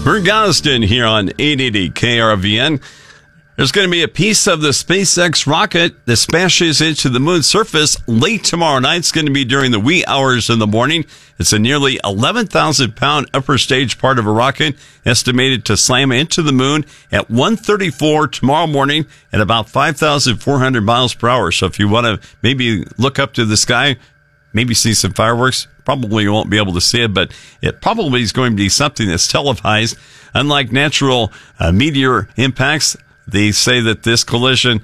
Bert Gosden here on 880 KRVN. There's going to be a piece of the SpaceX rocket that smashes into the moon's surface late tomorrow night. It's going to be during the wee hours in the morning. It's a nearly 11,000-pound upper stage part of a rocket estimated to slam into the moon at 1:34 tomorrow morning at about 5,400 miles per hour. So if you want to maybe look up to the sky, maybe see some fireworks, probably you won't be able to see it, but it probably is going to be something that's televised. Unlike natural meteor impacts, they say that this collision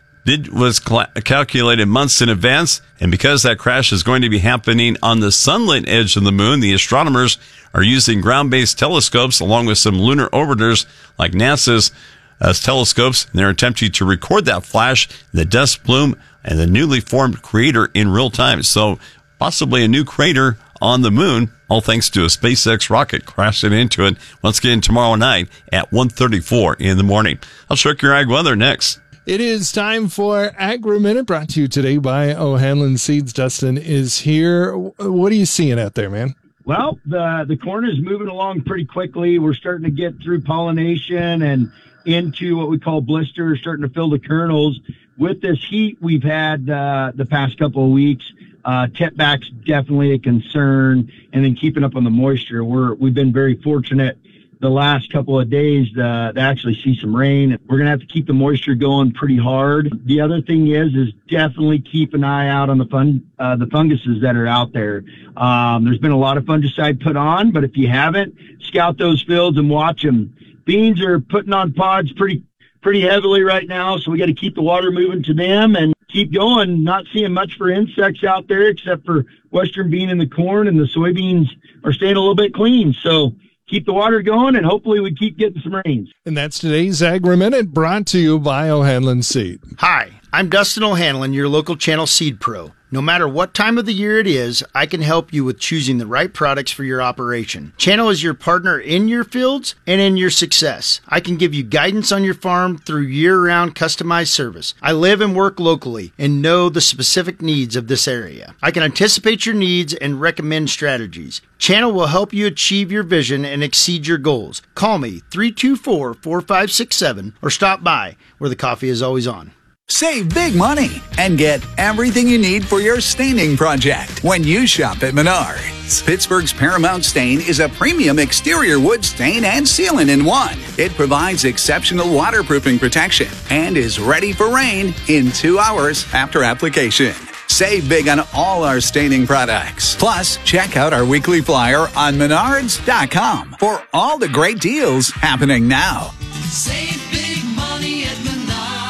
was calculated months in advance, and because that crash is going to be happening on the sunlit edge of the moon, the astronomers are using ground-based telescopes along with some lunar orbiters like NASA's telescopes, and they're attempting to record that flash, the dust plume, and the newly formed crater in real time. So possibly a new crater on the moon, all thanks to a SpaceX rocket crashing into it once again tomorrow night at 1:34 in the morning. I'll check your ag weather next. It is time for Agri-Minute, brought to you today by O'Hanlon Seeds. Dustin is here. What are you seeing out there, man? Well, the corn is moving along pretty quickly. We're starting to get through pollination and into what we call blisters, starting to fill the kernels. With this heat we've had the past couple of weeks, tip back's definitely a concern, and then keeping up on the moisture. We've been very fortunate the last couple of days to actually see some rain. We're gonna have to keep the moisture going pretty hard. The other thing is definitely keep an eye out on the funguses that are out there. There's been a lot of fungicide put on, but if you haven't, scout those fields and watch them. Beans are putting on pods pretty heavily right now, so we got to keep the water moving to them and keep going. Not seeing much for insects out there except for western bean and the corn, and the soybeans are staying a little bit clean. So keep the water going, and hopefully we keep getting some rains. And that's today's Agri-Minute, brought to you by O'Hanlon Seed. Hi, I'm Dustin O'Hanlon, your local channel seed pro. No matter what time of the year it is, I can help you with choosing the right products for your operation. Channel is your partner in your fields and in your success. I can give you guidance on your farm through year-round customized service. I live and work locally and know the specific needs of this area. I can anticipate your needs and recommend strategies. Channel will help you achieve your vision and exceed your goals. Call me 324-4567 or stop by where the coffee is always on. Save big money and get everything you need for your staining project when you shop at Menards. Pittsburgh's Paramount Stain is a premium exterior wood stain and sealant in one. It provides exceptional waterproofing protection and is ready for rain in 2 hours after application. Save big on all our staining products. Plus, check out our weekly flyer on Menards.com for all the great deals happening now. Save big money at Menards.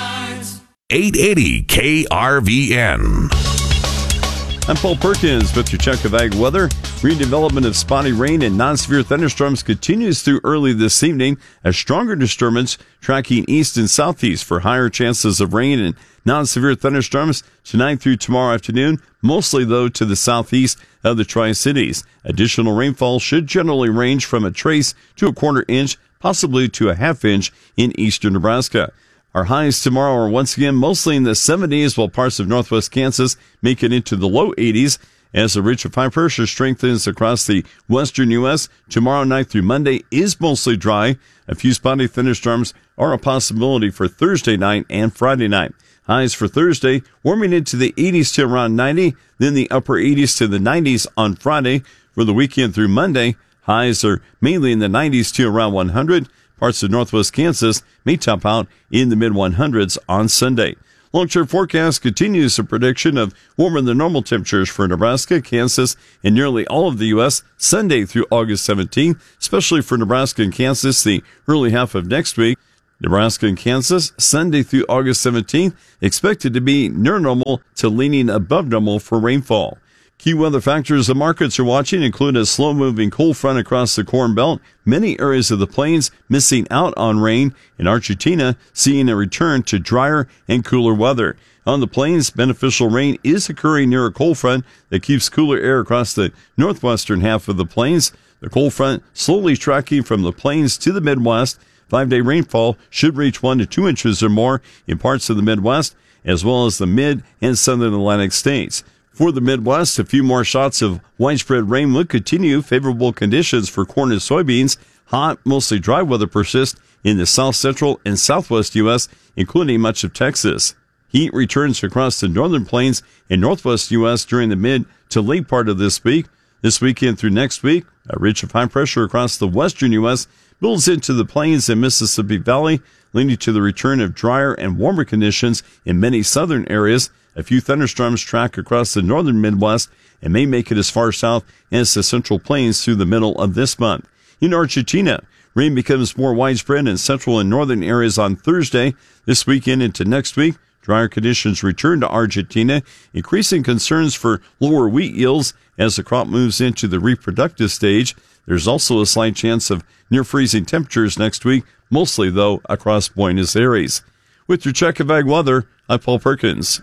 880 KRVN. I'm Paul Perkins with your check of ag weather. Redevelopment of spotty rain and non-severe thunderstorms continues through early this evening. A stronger disturbance tracking east and southeast for higher chances of rain and non-severe thunderstorms tonight through tomorrow afternoon, mostly though to the southeast of the Tri-Cities. Additional rainfall should generally range from a trace to a quarter inch, possibly to a half inch in eastern Nebraska. Our highs tomorrow are once again mostly in the 70s, while parts of northwest Kansas make it into the low 80s as the ridge of high pressure strengthens across the western U.S. Tomorrow night through Monday is mostly dry. A few spotty thunderstorms are a possibility for Thursday night and Friday night. Highs for Thursday warming into the 80s to around 90, then the upper 80s to the 90s on Friday. For the weekend through Monday, highs are mainly in the 90s to around 100. Parts of northwest Kansas may top out in the mid-100s on Sunday. Long-term forecast continues a prediction of warmer than normal temperatures for Nebraska, Kansas, and nearly all of the U.S. Sunday through August 17th, especially for Nebraska and Kansas the early half of next week. Nebraska and Kansas, Sunday through August 17th, expected to be near normal to leaning above normal for rainfall. Key weather factors the markets are watching include a slow-moving cold front across the Corn Belt, many areas of the plains missing out on rain, and Argentina seeing a return to drier and cooler weather. On the plains, beneficial rain is occurring near a cold front that keeps cooler air across the northwestern half of the plains. The cold front slowly tracking from the plains to the Midwest. 5-day rainfall should reach 1 to 2 inches or more in parts of the Midwest, as well as the mid and southern Atlantic states. For the Midwest, a few more shots of widespread rain will continue favorable conditions for corn and soybeans. Hot, mostly dry weather persists in the south central and southwest U.S., including much of Texas. Heat returns across the northern plains and northwest U.S. during the mid to late part of this week. This weekend through next week, a ridge of high pressure across the western U.S. builds into the plains and Mississippi Valley, leading to the return of drier and warmer conditions in many southern areas. A few thunderstorms track across the northern Midwest and may make it as far south as the central plains through the middle of this month. In Argentina, rain becomes more widespread in central and northern areas on Thursday. This weekend into next week, drier conditions return to Argentina, increasing concerns for lower wheat yields as the crop moves into the reproductive stage. There's also a slight chance of near-freezing temperatures next week, mostly, though, across Buenos Aires. With your check of ag weather, I'm Paul Perkins.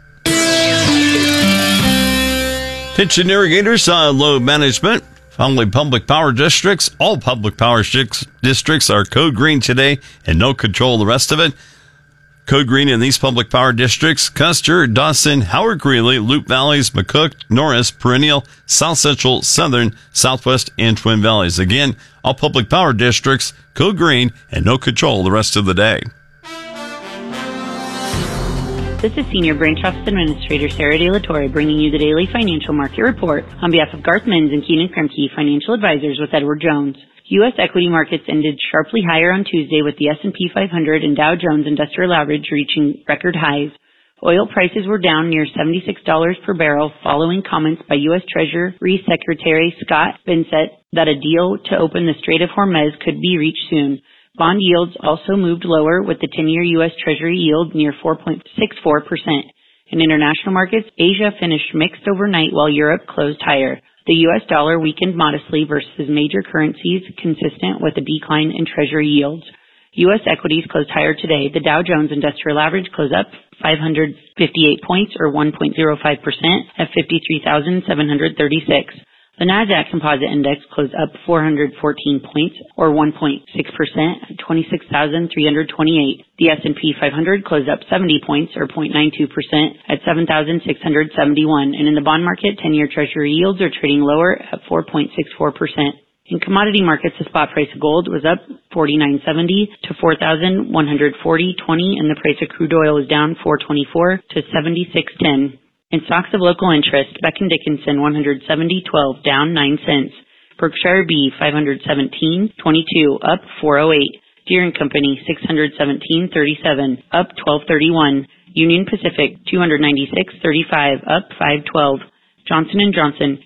Attention irrigators on load management. Finally, public power districts. All public power districts are code green today and no control the rest of it. Code green in these public power districts: Custer, Dawson, Howard Greeley, Loup Valleys, McCook, Norris, Perennial, South Central, Southern, Southwest, and Twin Valleys. Again, all public power districts, code green and no control the rest of the day. This is Senior Branch Office Administrator Sarah De La Torre bringing you the daily financial market report on behalf of Garth Mins and Keenan Kremke, Financial Advisors with Edward Jones. U.S. equity markets ended sharply higher on Tuesday with the S&P 500 and Dow Jones Industrial Average reaching record highs. Oil prices were down near $76 per barrel following comments by U.S. Treasury Secretary Scott Bessent that a deal to open the Strait of Hormuz could be reached soon. Bond yields also moved lower with the 10-year U.S. Treasury yield near 4.64%. In international markets, Asia finished mixed overnight while Europe closed higher. The U.S. dollar weakened modestly versus major currencies, consistent with a decline in Treasury yields. U.S. equities closed higher today. The Dow Jones Industrial Average closed up 558 points or 1.05% at 53,736. The Nasdaq Composite Index closed up 414 points, or 1.6%, at 26,328. The S&P 500 closed up 70 points, or 0.92%, at 7,671. And in the bond market, 10-year Treasury yields are trading lower at 4.64%. In commodity markets, the spot price of gold was up $49.70 to $4,140.20, and the price of crude oil was down $4.24 to $76.10. In stocks of local interest, Becton Dickinson 170.12 down 9 cents. Berkshire B 517.22 up 408. Deere & Company 617.37 up 12.31. Union Pacific 296.35 up 5.12. Johnson & Johnson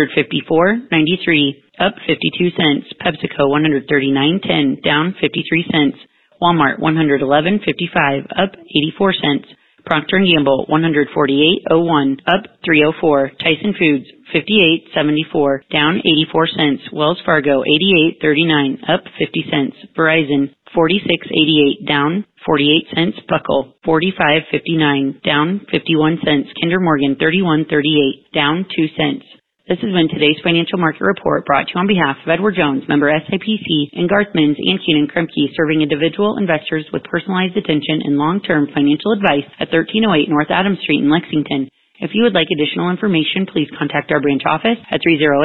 254.93 up 52 cents. PepsiCo 139.10 down 53 cents. Walmart 111.55 up 84 cents. Procter & Gamble 148.01 up 304. Tyson Foods 58.74 down 84 cents. Wells Fargo 88.39 up 50 cents. Verizon 46.88 down 48 cents. Buckle 45.59 down 51 cents. Kinder Morgan 31.38 down 2 cents. This has been today's financial market report brought to you on behalf of Edward Jones, member SIPC, and Garth Mins and Keenan Kremke, serving individual investors with personalized attention and long-term financial advice at 1308 North Adams Street in Lexington. If you would like additional information, please contact our branch office at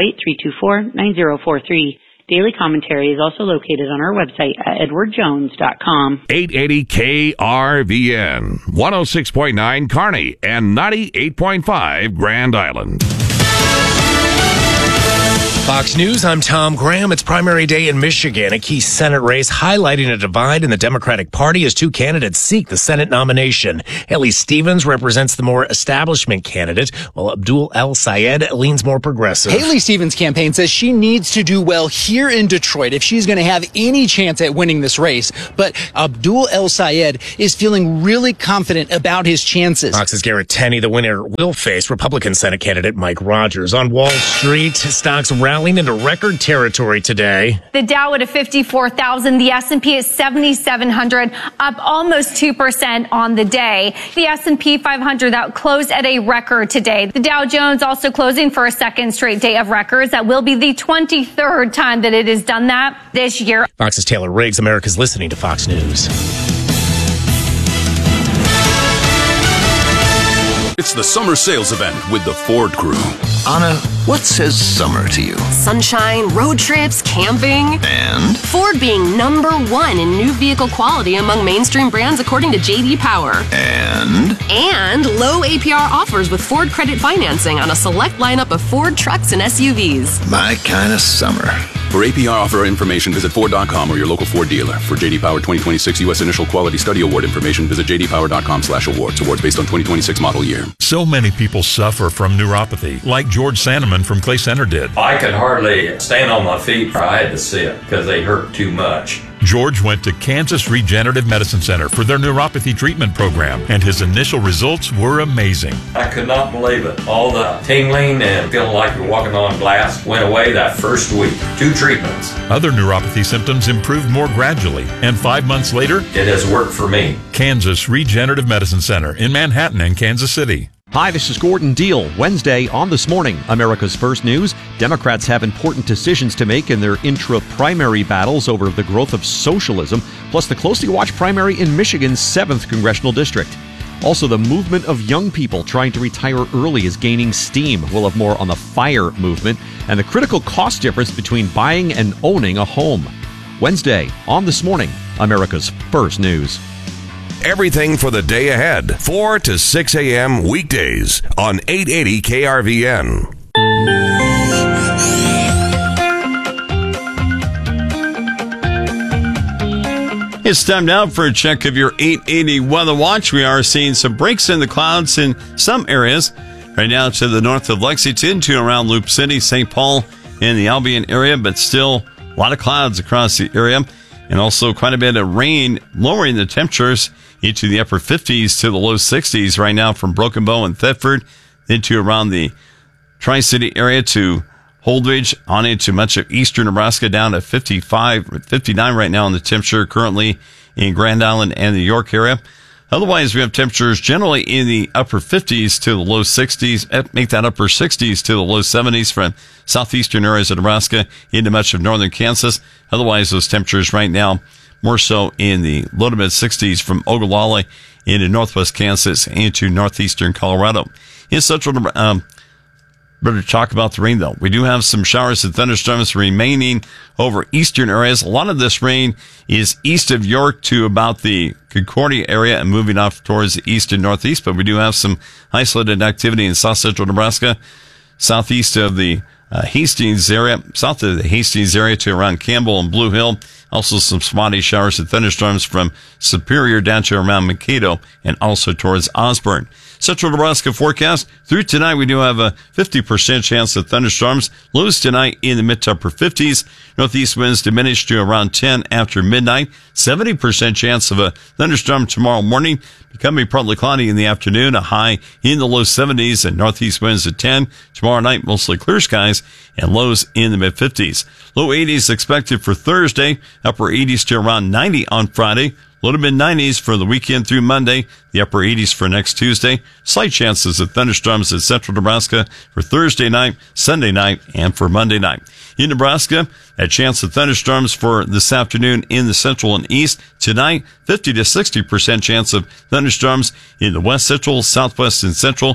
308-324-9043. Daily commentary is also located on our website at edwardjones.com. 880 KRVN, 106.9 Kearney, and 98.5 Grand Island. Fox News, I'm Tom Graham. It's primary day in Michigan, a key Senate race highlighting a divide in the Democratic Party as two candidates seek the Senate nomination. Haley Stevens represents the more establishment candidate, while Abdul El Sayed leans more progressive. Haley Stevens' campaign says she needs to do well here in Detroit if she's going to have any chance at winning this race. But Abdul El Sayed is feeling really confident about his chances. Fox's Garrett Tenney, the winner, will face Republican Senate candidate Mike Rogers. On Wall Street, stocks rallying into record territory today. The Dow at 54,000, the S&P at 7,700, up almost 2% on the day. The S&P 500 that closed at a record today. The Dow Jones also closing for a second straight day of records. That will be the 23rd time that it has done that this year. Fox's Taylor Riggs. America's listening to Fox News. It's the summer sales event with the Ford Crew. Anna, what says summer to you? Sunshine, road trips, camping. And? Ford being #1 in new vehicle quality among mainstream brands according to J.D. Power. And low APR offers with Ford Credit Financing on a select lineup of Ford trucks and SUVs. My kind of summer. For APR offer information, visit Ford.com or your local Ford dealer. For J.D. Power 2026 U.S. Initial Quality Study Award information, visit jdpower.com/awards. Awards based on 2026 model year. So many people suffer from neuropathy, like George Sandeman from Clay Center did. I could hardly stand on my feet. I had to sit because they hurt too much. George went to Kansas Regenerative Medicine Center for their neuropathy treatment program, and his initial results were amazing. I could not believe it. All the tingling and feeling like you're walking on glass went away that first week. 2 treatments. Other neuropathy symptoms improved more gradually, and 5 months later, it has worked for me. Kansas Regenerative Medicine Center in Manhattan and Kansas City. Hi, this is Gordon Deal. Wednesday on This Morning, America's First News. Democrats have important decisions to make in their intra-primary battles over the growth of socialism, plus the closely watched primary in Michigan's 7th congressional district. Also, the movement of young people trying to retire early is gaining steam. We'll have more on the FIRE movement and the critical cost difference between buying and owning a home. Wednesday on This Morning, America's First News. Everything for the day ahead, 4 to 6 a.m. weekdays on 880 KRVN. It's time now for a check of your 880 weather watch. We are seeing some breaks in the clouds in some areas. Right now to the north of Lexington to around Loop City, St. Paul, and the Albion area, but still a lot of clouds across the area. And also quite a bit of rain, lowering the temperatures into the upper 50s to the low 60s right now from Broken Bow and Thetford into around the Tri-City area to Holdridge on into much of eastern Nebraska down to 59 right now in the temperature currently in Grand Island and the York area. Otherwise, we have temperatures generally in the upper 50s to the low 60s, make that upper 60s to the low 70s from southeastern areas of Nebraska into much of northern Kansas. Otherwise, those temperatures right now more so in the low to mid 60s from Ogallala into northwest Kansas into northeastern Colorado. In central, better talk about the rain though. We do have some showers and thunderstorms remaining over eastern areas. A lot of this rain is east of York to about the Concordia area and moving off towards the east and northeast, but we do have some isolated activity in south central Nebraska, southeast of the Hastings area, south of the Hastings area to around Campbell and Blue Hill. Also some spotty showers and thunderstorms from Superior down to around Mankato and also towards Osborne. Central Nebraska forecast. Through tonight, we do have a 50% chance of thunderstorms. Lows tonight in the mid to upper 50s. Northeast winds diminish to around 10 after midnight. 70% chance of a thunderstorm tomorrow morning. Becoming partly cloudy in the afternoon. A high in the low 70s and northeast winds at 10. Tomorrow night, mostly clear skies and lows in the mid 50s. Low 80s expected for Thursday. Upper 80s to around 90 on Friday. Low to mid 90s for the weekend through Monday. The upper 80s for next Tuesday. Slight chances of thunderstorms in central Nebraska for Thursday night, Sunday night, and for Monday night. In Nebraska, a chance of thunderstorms for this afternoon in the central and east. Tonight, 50 to 60% chance of thunderstorms in the west central, southwest, and central.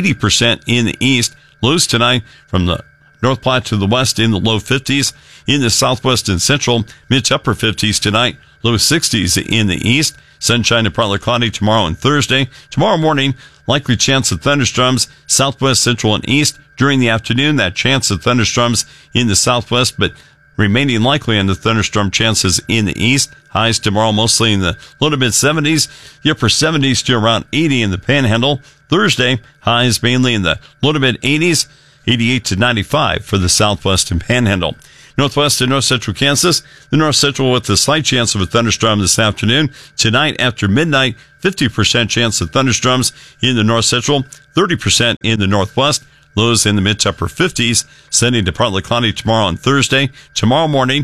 80% in the east. Lows tonight from the North Platte to the west in the low 50s. In the southwest and central, mid to upper 50s tonight. Low 60s in the east. Sunshine and partly cloudy tomorrow and Thursday. Tomorrow morning, likely chance of thunderstorms southwest, central, and east. During the afternoon, that chance of thunderstorms in the southwest, but remaining likely on the thunderstorm chances in the east. Highs tomorrow mostly in the low to mid 70s. The upper 70s to around 80 in the Panhandle. Thursday, highs mainly in the low to mid 80s. 88 to 95 for the southwest and Panhandle. Northwest and north central Kansas. The north central with a slight chance of a thunderstorm this afternoon. Tonight after midnight, 50% chance of thunderstorms in the north central, 30% in the northwest. Lows in the mid to upper 50s, sending to partly cloudy tomorrow and Thursday. Tomorrow morning,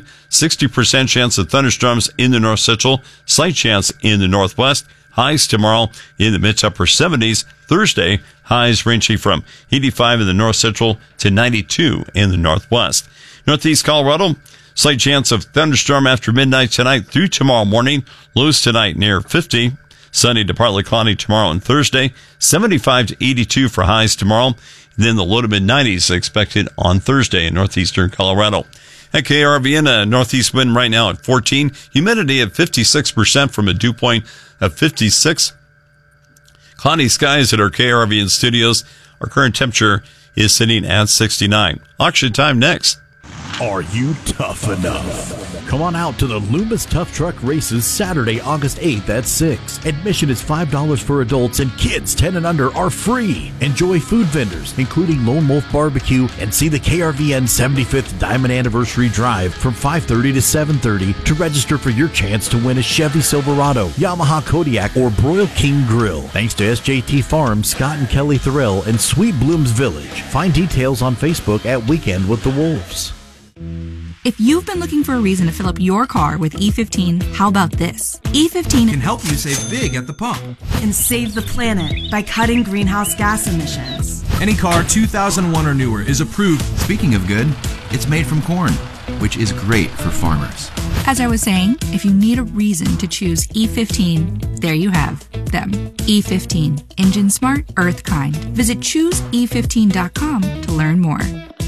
60% chance of thunderstorms in the north central, slight chance in the northwest. Highs tomorrow in the mid to upper 70s. Thursday, highs ranging from 85 in the north central to 92 in the northwest. Northeast Colorado, slight chance of thunderstorm after midnight tonight through tomorrow morning. Lows tonight near 50. Sunny to partly cloudy tomorrow and Thursday. 75 to 82 for highs tomorrow. Then the low to mid-90s expected on Thursday in northeastern Colorado. At KRVN, a northeast wind right now at 14. Humidity at 56% from a dew point of 56. Cloudy skies at our KRVN studios. Our current temperature is sitting at 69. Auction time next. Are you tough enough? Come on out to the Loomis Tough Truck Races Saturday, August 8th at 6. Admission is $5 for adults and kids 10 and under are free. Enjoy food vendors, including Lone Wolf Barbecue, and see the KRVN 75th Diamond Anniversary Drive from 5:30 to 7:30 to register for your chance to win a Chevy Silverado, Yamaha Kodiak, or Broil King Grill. Thanks to SJT Farms, Scott and Kelly Thorell, and Sweet Blooms Village. Find details on Facebook at Weekend with the Wolves. If you've been looking for a reason to fill up your car with E15, how about this? E15 can help you save big at the pump and save the planet by cutting greenhouse gas emissions. Any car 2001 or newer is approved. Speaking of good, it's made from corn, which is great for farmers. As I was saying, if you need a reason to choose E15, there you have them. E15, engine smart, earth kind. Visit chooseE15.com to learn more.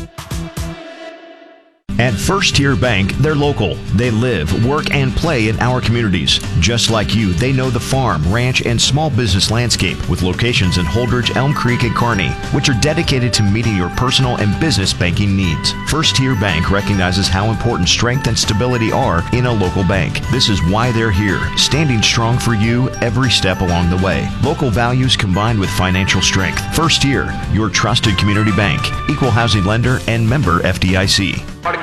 At First Tier Bank, they're local. They live, work, and play in our communities. Just like you, they know the farm, ranch, and small business landscape with locations in Holdridge, Elm Creek, and Kearney, which are dedicated to meeting your personal and business banking needs. First Tier Bank recognizes how important strength and stability are in a local bank. This is why they're here, standing strong for you every step along the way. Local values combined with financial strength. First Tier, your trusted community bank, equal housing lender, and member FDIC.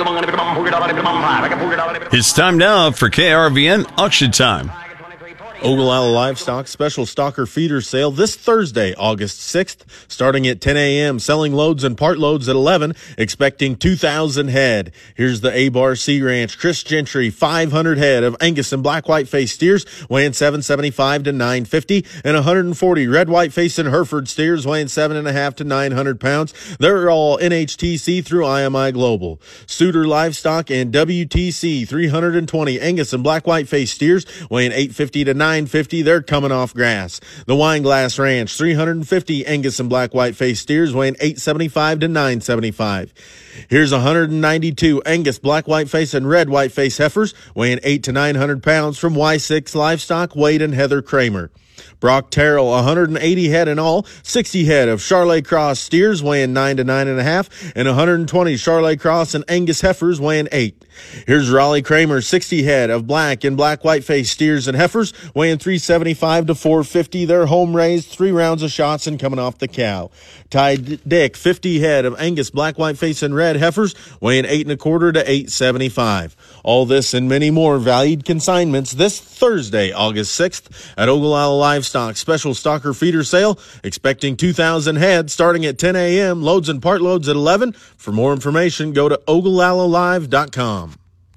It's time now for KRVN Auction Time. Ogallala Livestock Special Stocker Feeder Sale this Thursday, August 6th, starting at 10 a.m., selling loads and part loads at 11, expecting 2,000 head. Here's the A-Bar Sea Ranch Chris Gentry, 500 head of Angus and black white-faced steers weighing 775 to 950, and 140 red white-faced and Hereford steers weighing 7.5 to 900 pounds. They're all NHTC through IMI Global. Suitor Livestock and WTC, 320 Angus and black white-faced steers weighing 850 to 950, they're coming off grass. The Wineglass Ranch, 350 Angus and black white-faced steers weighing 875 to 975. Here's 192 Angus black white-faced and red white-faced heifers weighing 8 to 900 pounds from Y6 Livestock, Wade and Heather Kramer. Brock Terrell, 180 head in all, 60 head of Charolais Cross steers weighing 9 to 9.5, and 120 Charolais Cross and Angus heifers weighing 8. Here's Raleigh Kramer, 60 head of black and black white-faced steers and heifers weighing 375 to 450. They're home raised, 3 rounds of shots and coming off the cow. Ty Dick, 50 head of Angus black white-faced and red heifers weighing 8.25 to 875. All this and many more valued consignments this Thursday, August 6th at Ogallala Livestock Special Stocker Feeder Sale, expecting 2,000 head starting at 10 a.m., loads and part loads at 11. For more information, go to OgallaLalive.com.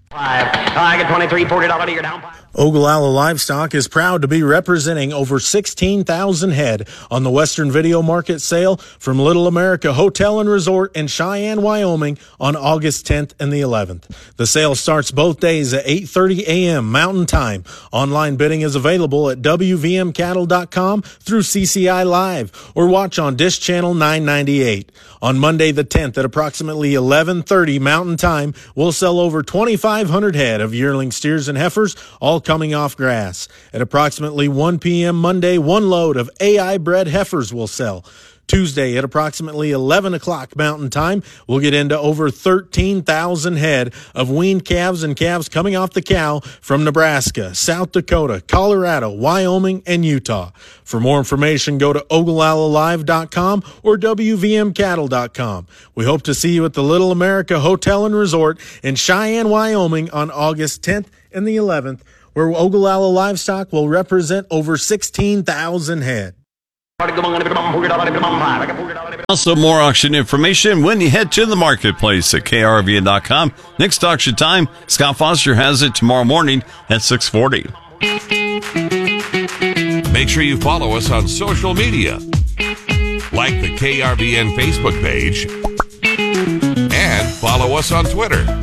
I get 23, $40 you're down. Ogallala Livestock is proud to be representing over 16,000 head on the Western Video Market sale from Little America Hotel and Resort in Cheyenne, Wyoming on August 10th and the 11th. The sale starts both days at 8:30 a.m. Mountain Time. Online bidding is available at WVMCattle.com through CCI Live or watch on Dish Channel 998. On Monday the 10th at approximately 11:30 Mountain Time, we'll sell over 2,500 head of yearling steers and heifers, all coming off grass. At approximately 1 p.m. Monday, 1 load of AI-bred heifers will sell. Tuesday at approximately 11 o'clock Mountain Time, we'll get into over 13,000 head of weaned calves and calves coming off the cow from Nebraska, South Dakota, Colorado, Wyoming, and Utah. For more information, go to OgallaLalive.com or WVMCattle.com. We hope to see you at the Little America Hotel and Resort in Cheyenne, Wyoming on August 10th and the 11th, where Ogallala Livestock will represent over 16,000 head. Also, more auction information when you head to the marketplace at KRVN.com. Next auction time, Scott Foster has it tomorrow morning at 6:40. Make sure you follow us on social media. Like the KRVN Facebook page and follow us on Twitter.